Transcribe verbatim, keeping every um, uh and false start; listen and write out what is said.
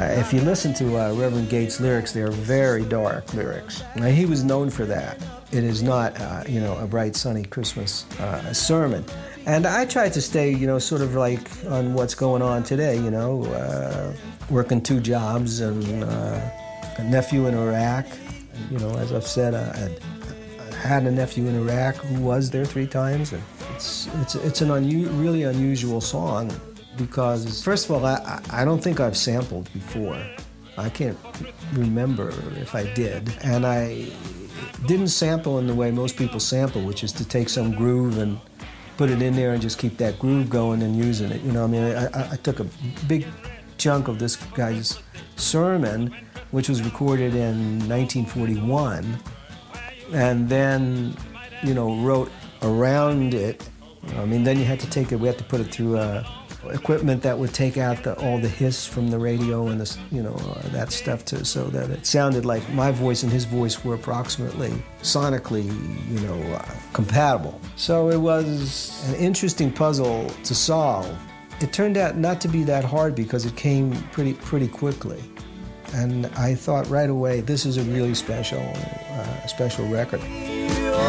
Uh, if you listen to uh, Reverend Gates' lyrics, they're very dark lyrics. Now, he was known for that. It is not, uh, you know, a bright, sunny Christmas uh, sermon. And I tried to stay, you know, sort of like on what's going on today, you know, uh, working two jobs and uh, a nephew in Iraq. You know, as I've said, I, I had a nephew in Iraq who was there three times. And it's, it's, it's an unu- really unusual song because, first of all, I, I don't think I've sampled before. I can't remember if I did. And I didn't sample in the way most people sample, which is to take some groove and put it in there and just keep that groove going and using it. You know, I mean, I, I took a big chunk of this guy's sermon, which was recorded in nineteen forty-one, and then, you know, wrote around it. I mean, then you had to take it, we had to put it through uh, equipment that would take out the, all the hiss from the radio and the, you know, uh, that stuff too, so that it sounded like my voice and his voice were approximately sonically, you know, uh, compatible. So it was an interesting puzzle to solve. It turned out not to be that hard because it came pretty pretty quickly. And I thought right away, this is a really special, uh, special record.